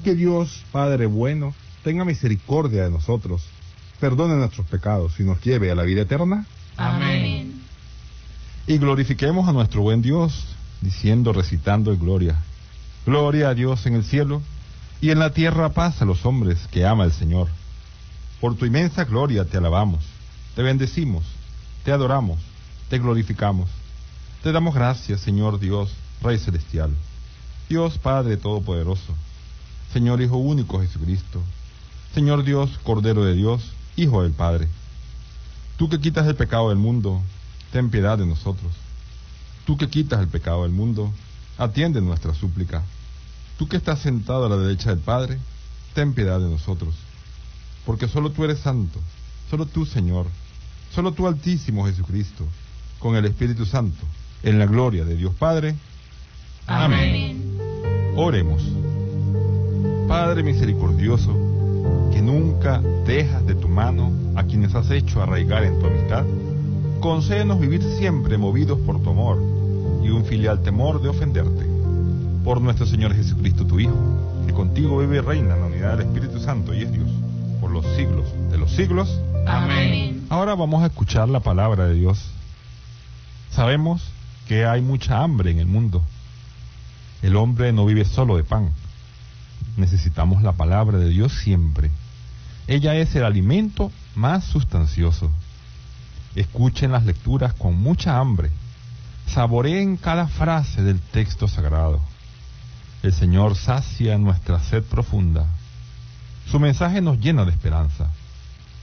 que Dios, Padre bueno, tenga misericordia de nosotros, perdone nuestros pecados y nos lleve a la vida eterna. Amén. Y glorifiquemos a nuestro buen Dios, diciendo, recitando en gloria. Gloria a Dios en el cielo, y en la tierra paz a los hombres que ama el Señor. Por tu inmensa gloria te alabamos, te bendecimos, te adoramos, te glorificamos. Te damos gracias, Señor Dios, Rey Celestial, Dios Padre Todopoderoso, Señor Hijo único Jesucristo, Señor Dios, Cordero de Dios, Hijo del Padre. Tú que quitas el pecado del mundo, ten piedad de nosotros. Tú que quitas el pecado del mundo, atiende nuestra súplica. Tú que estás sentado a la derecha del Padre, ten piedad de nosotros. Porque solo tú eres santo, solo tú, Señor, solo tú, Altísimo Jesucristo, con el Espíritu Santo, en la gloria de Dios Padre. Amén. Oremos. Padre misericordioso, que nunca dejas de tu mano a quienes has hecho arraigar en tu amistad, concédenos vivir siempre movidos por tu amor y un filial temor de ofenderte. Por nuestro Señor Jesucristo, tu Hijo, que contigo vive y reina en la unidad del Espíritu Santo y es Dios, por los siglos de los siglos. Amén. Ahora vamos a escuchar la palabra de Dios. Sabemos que hay mucha hambre en el mundo. El hombre no vive solo de pan. Necesitamos la palabra de Dios siempre. Ella es el alimento más sustancioso. Escuchen las lecturas con mucha hambre. Saboreen cada frase del texto sagrado. El Señor sacia nuestra sed profunda. Su mensaje nos llena de esperanza.